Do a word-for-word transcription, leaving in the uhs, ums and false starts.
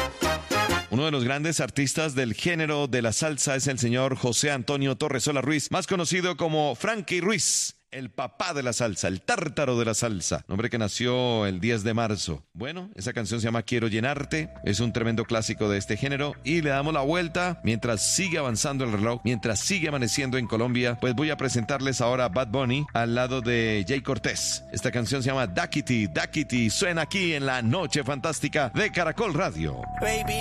Uno de los grandes artistas del género de la salsa es el señor José Antonio Torresola Ruiz, más conocido como Frankie Ruiz. El papá de la salsa, el tártaro de la salsa, nombre que nació el diez de marzo. Bueno, esa canción se llama Quiero Llenarte, es un tremendo clásico de este género y le damos la vuelta mientras sigue avanzando el reloj, mientras sigue amaneciendo en Colombia. Pues voy a presentarles ahora a Bad Bunny al lado de Jay Cortés. Esta canción se llama Daquiti, Daquiti, suena aquí en la Noche Fantástica de Caracol Radio. Baby.